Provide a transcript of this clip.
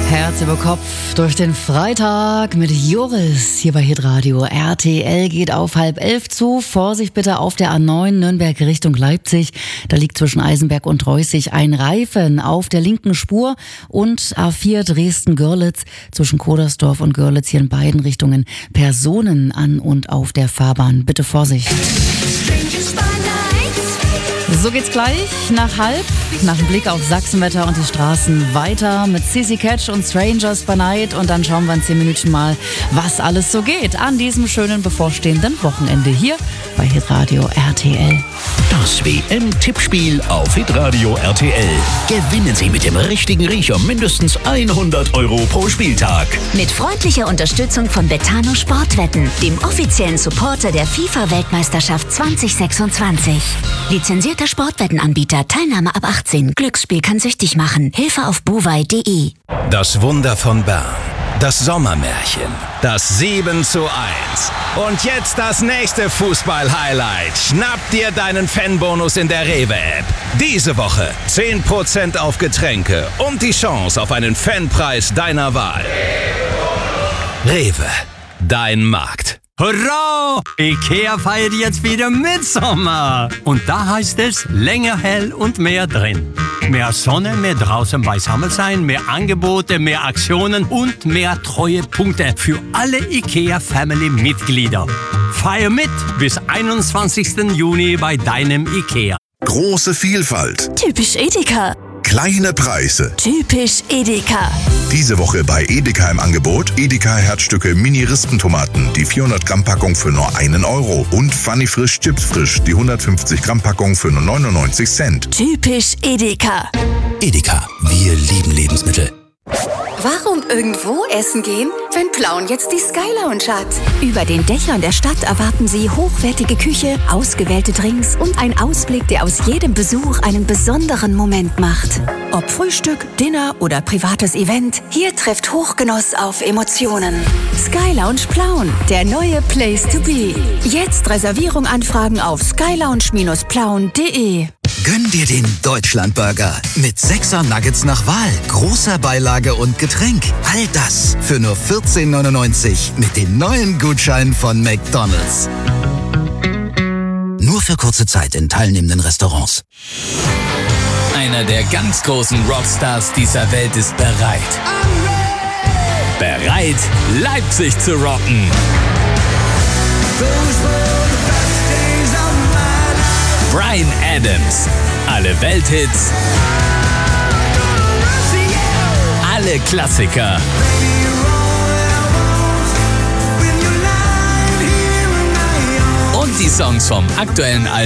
Herz über Kopf durch den Freitag mit Joris hier bei Hitradio. RTL geht auf 10:30 zu. Vorsicht bitte auf der A9 Nürnberg Richtung Leipzig. Da liegt zwischen Eisenberg und Reußig ein Reifen auf der linken Spur. Und A4 Dresden-Görlitz zwischen Kodersdorf und Görlitz hier in beiden Richtungen Personen an und auf der Fahrbahn. Bitte Vorsicht. So geht's gleich nach 10:30, nach dem Blick auf Sachsenwetter und die Straßen weiter mit CC Catch und Strangers by Night und dann schauen wir in 10 Minuten mal, was alles so geht an diesem schönen bevorstehenden Wochenende hier bei Hitradio RTL. Das WM-Tippspiel auf Hitradio RTL. Gewinnen Sie mit dem richtigen Riecher mindestens 100 € pro Spieltag. Mit freundlicher Unterstützung von Betano Sportwetten, dem offiziellen Supporter der FIFA-Weltmeisterschaft 2026. Lizenzierter Sportwettenanbieter, Teilnahme ab 18. Glücksspiel kann süchtig machen. Hilfe auf bovai.de. Das Wunder von Bern. Das Sommermärchen. Das 7:1. Und jetzt das nächste Fußball-Highlight. Schnapp dir deinen Fanbonus in der Rewe-App. Diese Woche 10% auf Getränke und die Chance auf einen Fanpreis deiner Wahl. Rewe. Dein Markt. Hurra! Ikea feiert jetzt wieder Mitsommer. Und da heißt es länger hell und mehr drin. Mehr Sonne, mehr draußen beisammen sein, mehr Angebote, mehr Aktionen und mehr Treuepunkte für alle IKEA-Family-Mitglieder. Feier mit bis 21. Juni bei deinem IKEA. Große Vielfalt. Typisch Edeka. Kleine Preise. Typisch Edeka. Diese Woche bei Edeka im Angebot Edeka Herzstücke Mini-Rispentomaten, die 400 Gramm Packung für nur 1 Euro und Funny Frisch Chips Frisch, die 150 Gramm Packung für nur 99 Cent. Typisch Edeka. Edeka, wir lieben Lebensmittel. Warum irgendwo essen gehen, wenn Plauen jetzt die Sky Lounge hat? Über den Dächern der Stadt erwarten Sie hochwertige Küche, ausgewählte Drinks und ein Ausblick, der aus jedem Besuch einen besonderen Moment macht. Ob Frühstück, Dinner oder privates Event, hier trifft Hochgenuss auf Emotionen. Sky Lounge Plauen, der neue Place to be. Jetzt Reservierung anfragen auf skylounge-plauen.de. Gönn dir den Deutschlandburger mit 6er Nuggets nach Wahl, großer Beilage und Getränk. All das für nur 14,99 mit den neuen Gutscheinen von McDonald's. Nur für kurze Zeit in teilnehmenden Restaurants. Einer der ganz großen Rockstars dieser Welt ist bereit. Bereit, Leipzig zu rocken. Bryan Adams. Alle Welthits. Alle Klassiker. Und die Songs vom aktuellen Album